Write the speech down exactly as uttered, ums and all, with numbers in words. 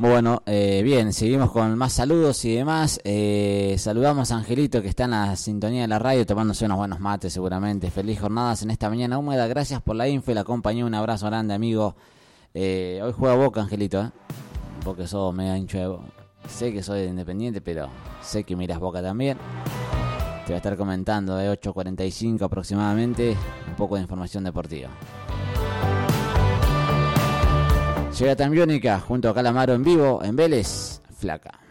Bueno, eh, bien, seguimos con más saludos y demás. Eh, saludamos a Angelito, que está en la sintonía de la radio, tomándose unos buenos mates seguramente. Feliz jornadas en esta mañana húmeda. Gracias por la info y la compañía. Un abrazo grande, amigo. Eh, hoy juega Boca, Angelito, ¿eh? Vos que sos mega hincho de Boca. Sé que soy de Independiente, pero sé que miras Boca también. Te voy a estar comentando de ocho cuarenta y cinco aproximadamente un poco de información deportiva. Llega Tambiónica junto a Calamaro en vivo en Vélez, Flaca.